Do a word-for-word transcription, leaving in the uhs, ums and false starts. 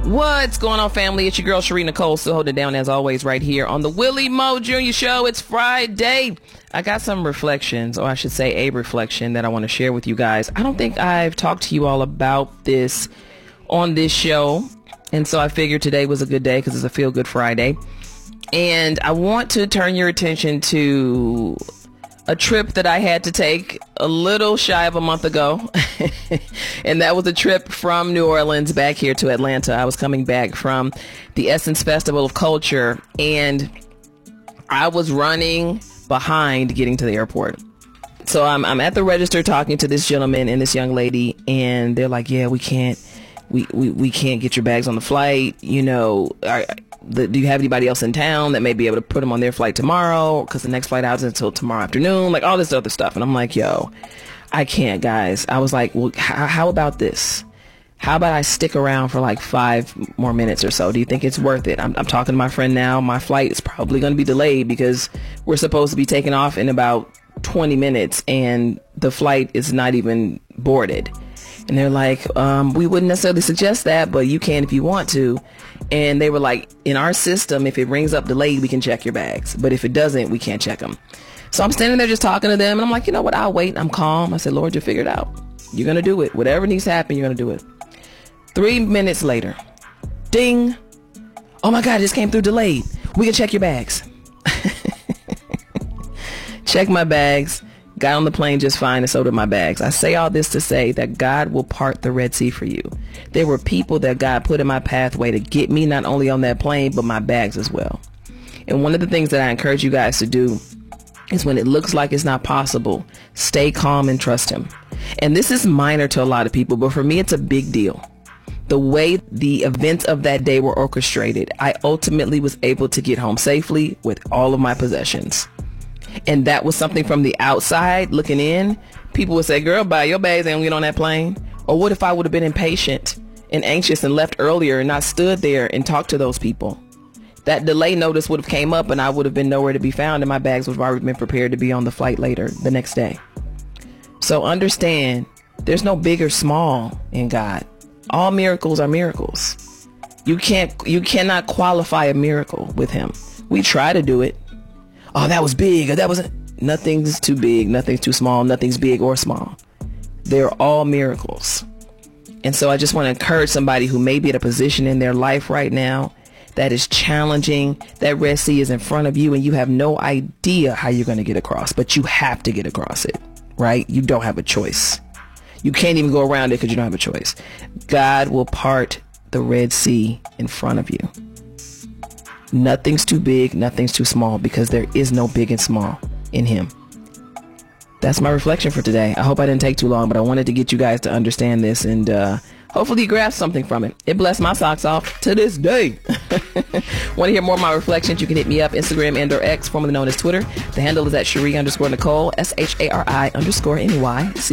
What's going on, family? It's your girl, Cherie Nicole, still holding it down as always right here on the Willie Mo Junior Show. It's Friday. I got some reflections, or I should say a reflection that I want to share with you guys. I don't think I've talked to you all about this on this show, and so I figured today was a good day because it's a Feel Good Friday. And I want to turn your attention to a trip that I had to take a little shy of a month ago. And that was a trip from New Orleans back here to Atlanta. I was coming back from the Essence Festival of Culture, and I was running behind getting to the airport. So I'm, I'm at the register talking to this gentleman and this young lady, and they're like, yeah, we can't, we, we, we can't get your bags on the flight. You know, are, the, do you have anybody else in town that may be able to put them on their flight tomorrow? Because the next flight out is until tomorrow afternoon, like all this other stuff. And I'm like, yo, I can't, guys. I was like, well, how, how about this? How about I stick around for like five more minutes or so? Do you think it's worth it? I'm, I'm talking to my friend now. My flight is probably going to be delayed because we're supposed to be taking off in about twenty minutes and the flight is not even boarded. And they're like, um, we wouldn't necessarily suggest that, but you can if you want to. And they were like, in our system, if it rings up delayed, we can check your bags. But if it doesn't, we can't check them. So I'm standing there just talking to them, and I'm like, you know what? I'll wait. I'm calm. I said, Lord, you figure it out. You're going to do it. Whatever needs to happen, you're going to do it. Three minutes later, ding. Oh my God, it just came through delayed. We can check your bags. Check my bags. Got on the plane just fine, and so did my bags. I say all this to say that God will part the Red Sea for you. There were people that God put in my pathway to get me not only on that plane, but my bags as well. And one of the things that I encourage you guys to do is when it looks like it's not possible, stay calm and trust him. And this is minor to a lot of people, but for me, it's a big deal. The way the events of that day were orchestrated, I ultimately was able to get home safely with all of my possessions. And that was something from the outside looking in. People would say, girl, bye, your bags ain't gonna get on that plane. Or what if I would have been impatient and anxious and left earlier and not stood there and talked to those people? That delay notice would have came up and I would have been nowhere to be found, and my bags would have already been prepared to be on the flight later the next day. So understand, there's no big or small in God. All miracles are miracles. You can't, you cannot qualify a miracle with him. We try to do it. Oh, that was big. Or that was nothing's too big. Nothing's too small. Nothing's big or small. They're all miracles. And so I just want to encourage somebody who may be at a position in their life right now that is challenging. That Red Sea is in front of you and you have no idea how you're going to get across, but you have to get across it, right? You don't have a choice. You can't even go around it because you don't have a choice. God will part the Red Sea in front of you. Nothing's too big, nothing's too small, because there is no big and small in him. That's my reflection for today. I hope I didn't take too long, but I wanted to get you guys to understand this, and uh, hopefully you grasp something from it. It blessed my socks off to this day. Want to hear more of my reflections? You can hit me up, Instagram and or X, formerly known as Twitter. The handle is at Cherie underscore Nicole, S H A R I underscore N Y.